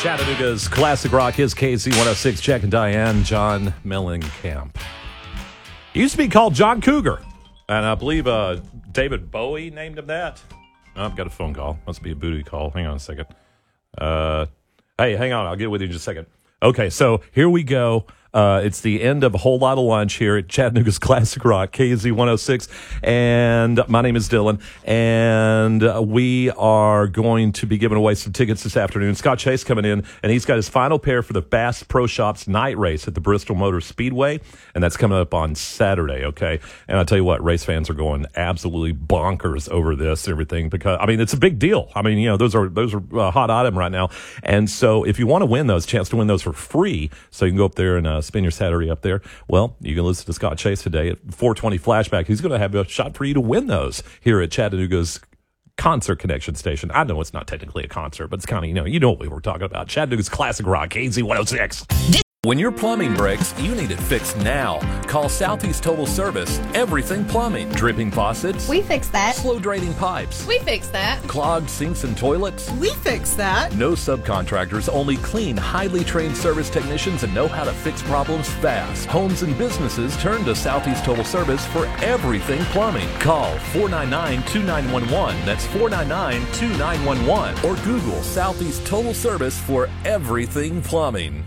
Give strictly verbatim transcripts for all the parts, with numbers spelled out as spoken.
Chattanooga's Classic Rock is K Z one oh six. Jack and Diane, John Mellencamp. He used to be called John Cougar, and I believe uh, David Bowie named him that. Oh, I've got a phone call. Must be a booty call. Hang on a second. Uh, hey, hang on. I'll get with you in just a second. Okay, so here we go. Uh, it's the end of a whole lot of lunch here at Chattanooga's Classic Rock, K Z one oh six. And my name is Dylan. And uh, we are going to be giving away some tickets this afternoon. Scott Chase coming in, and he's got his final pair for the Bass Pro Shops night race at the Bristol Motor Speedway. And that's coming up on Saturday, okay? And I'll tell you what, race fans are going absolutely bonkers over this and everything because, I mean, it's a big deal. I mean, you know, those are those are a hot item right now. And so if you want to win those, chance to win those for free, so you can go up there and uh, spend your Saturday up there. Well, you can listen to Scott Chase today at four twenty Flashback. He's going to have a shot for you to win those here at Chattanooga's Concert Connection station. I know it's not technically a concert, but it's kind of, you know, you know what we were talking about. Chattanooga's Classic Rock, K Z one oh six. When your plumbing breaks, you need it fixed now. Call Southeast Total Service. Everything plumbing. Dripping faucets. We fix that. Slow draining pipes. We fix that. Clogged sinks and toilets. We fix that. No subcontractors, only clean, highly trained service technicians that know how to fix problems fast. Homes and businesses turn to Southeast Total Service for everything plumbing. Call four nine nine, two nine one one. That's four nine nine, two nine one one. Or Google Southeast Total Service for everything plumbing.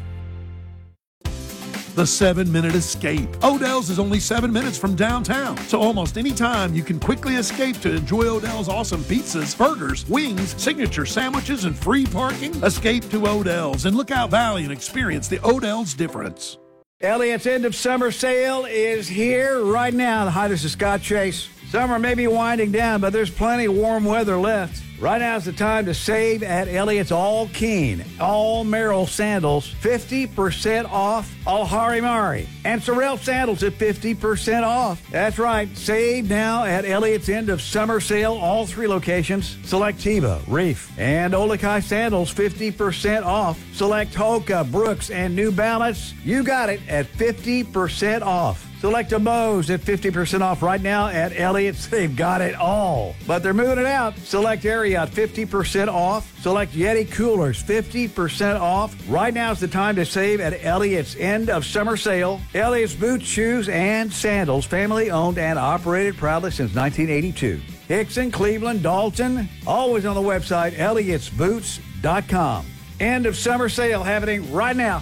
The seven-minute escape. Odell's is only seven minutes from downtown, so almost any time you can quickly escape to enjoy Odell's awesome pizzas, burgers, wings, signature sandwiches, and free parking. Escape to Odell's in Lookout Valley and experience the Odell's difference. Elliott's end of summer sale is here right now. Hi, this is Scott Chase. Summer may be winding down, but there's plenty of warm weather left. Right now is the time to save at Elliott's All Keen, All Merrill sandals, fifty percent off, all Harimari, and Sorrel sandals at fifty percent off. That's right, save now at Elliott's end of summer sale, all three locations. Select Teva, Reef, and Olakai sandals, fifty percent off. Select Hoka, Brooks, and New Balance. You got it at fifty percent off. Select a Bose at fifty percent off right now at Elliott's. They've got it all, but they're moving it out. Select Ariat, fifty percent off. Select Yeti coolers, fifty percent off. Right now is the time to save at Elliott's end of summer sale. Elliott's boots, shoes, and sandals, family owned and operated proudly since nineteen eighty-two. Hickson, Cleveland, Dalton, always on the website, Elliott's boots dot com. End of summer sale happening right now.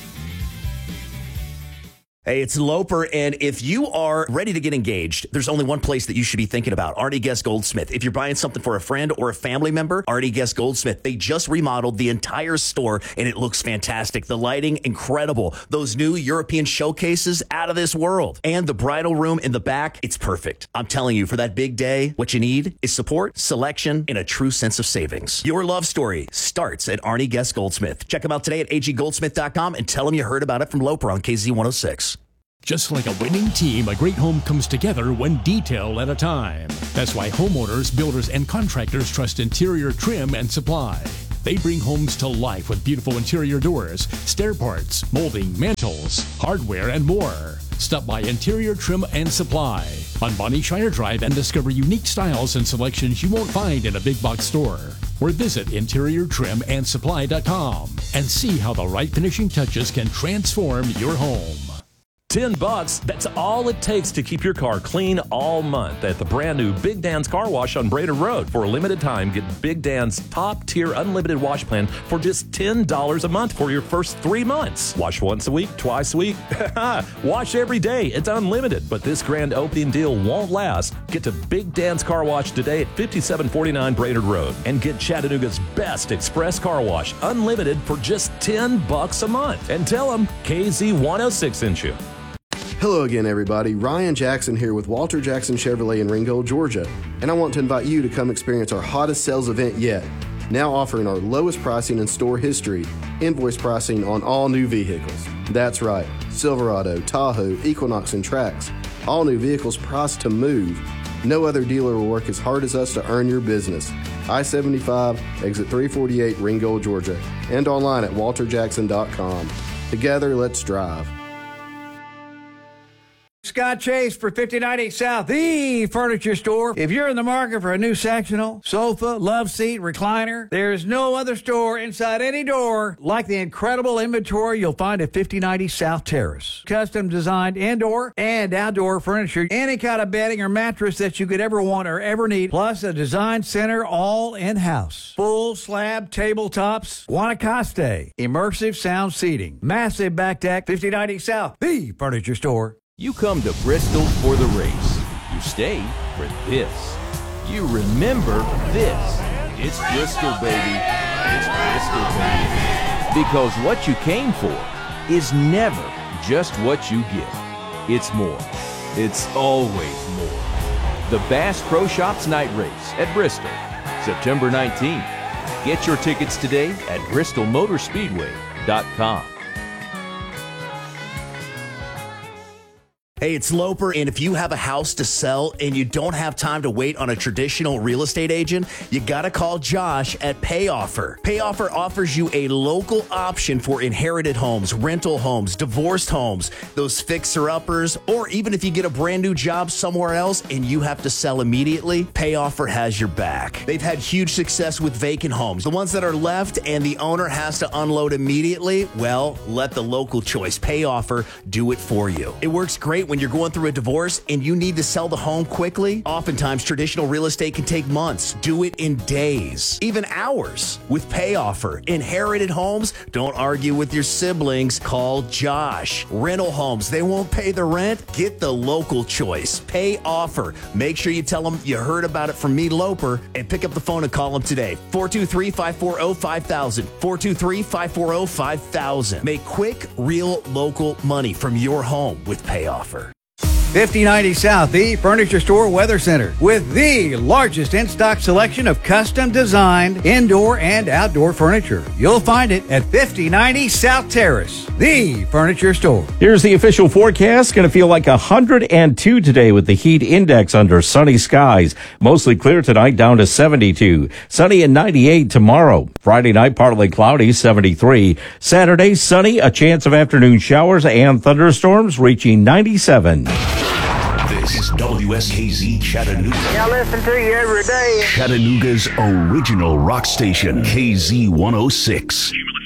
Hey, it's Loper, and if you are ready to get engaged, there's only one place that you should be thinking about, Artie Guest Goldsmith. If you're buying something for a friend or a family member, Artie Guest Goldsmith. They just remodeled the entire store, and it looks fantastic. The lighting, incredible. Those new European showcases, out of this world. And the bridal room in the back, it's perfect. I'm telling you, for that big day, what you need is support, selection, and a true sense of savings. Your love story starts at Artie Guest Goldsmith. Check them out today at a g goldsmith dot com and tell them you heard about it from Loper on K Z one oh six. Just like a winning team, a great home comes together one detail at a time. That's why homeowners, builders, and contractors trust Interior Trim and Supply. They bring homes to life with beautiful interior doors, stair parts, molding, mantles, hardware, and more. Stop by Interior Trim and Supply on Bonnie Shire Drive and discover unique styles and selections you won't find in a big box store. Or visit interior trim and supply dot com and see how the right finishing touches can transform your home. Ten bucks, that's all it takes to keep your car clean all month at the brand new Big Dan's Car Wash on Brainerd Road. For a limited time, get Big Dan's top-tier unlimited wash plan for just ten dollars a month for your first three months. Wash once a week, twice a week. Wash every day. It's unlimited, but this grand opening deal won't last. Get to Big Dan's Car Wash today at fifty-seven forty-nine Brainerd Road and get Chattanooga's best express car wash unlimited for just ten bucks a month. And tell them K Z one oh six sent you. Hello again, everybody. Ryan Jackson here with Walter Jackson Chevrolet in Ringgold, Georgia. And I want to invite you to come experience our hottest sales event yet. Now offering our lowest pricing in store history, invoice pricing on all new vehicles. That's right, Silverado, Tahoe, Equinox, and Trax. All new vehicles priced to move. No other dealer will work as hard as us to earn your business. I seventy-five, exit three forty-eight, Ringgold, Georgia. And online at walter jackson dot com. Together, let's drive. Scott Chase for fifty ninety South, the furniture store. If you're in the market for a new sectional, sofa, love seat, recliner, there's no other store inside any door like the incredible inventory you'll find at fifty ninety South Terrace. Custom designed indoor and outdoor furniture, any kind of bedding or mattress that you could ever want or ever need, plus a design center all in-house. Full slab tabletops, Guanacaste, immersive sound seating, massive back deck, fifty ninety South, the furniture store. You come to Bristol for the race. You stay for this. You remember this. It's Bristol, baby. It's Bristol, baby. Because what you came for is never just what you get. It's more. It's always more. The Bass Pro Shops Night Race at Bristol, September nineteenth. Get your tickets today at bristol motor speedway dot com. Hey, it's Loper, and if you have a house to sell and you don't have time to wait on a traditional real estate agent, you gotta call Josh at PayOffer. PayOffer offers you a local option for inherited homes, rental homes, divorced homes, those fixer-uppers, or even if you get a brand new job somewhere else and you have to sell immediately, PayOffer has your back. They've had huge success with vacant homes. The ones that are left and the owner has to unload immediately, well, let the local choice, PayOffer, do it for you. It works great when you're going through a divorce and you need to sell the home quickly. Oftentimes, traditional real estate can take months. Do it in days, even hours. With PayOffer, inherited homes, don't argue with your siblings. Call Josh. Rental homes, they won't pay the rent. Get the local choice. PayOffer. Make sure you tell them you heard about it from me, Loper, and pick up the phone and call them today. four two three, five four zero, five thousand. four two three, five four zero, five thousand. Make quick, real, local money from your home with PayOffer. fifty ninety South, the furniture store weather center, with the largest in-stock selection of custom designed indoor and outdoor furniture. You'll find it at fifty ninety South Terrace, the furniture store. Here's the official forecast. Going to feel like one hundred two today with the heat index under sunny skies. Mostly clear tonight, down to seventy-two. Sunny and ninety-eight tomorrow. Friday night, partly cloudy, seventy-three. Saturday, sunny, a chance of afternoon showers and thunderstorms, reaching ninety-seven. This is W S K Z Chattanooga. I listen to you every day. Chattanooga's original rock station, K Z one oh six.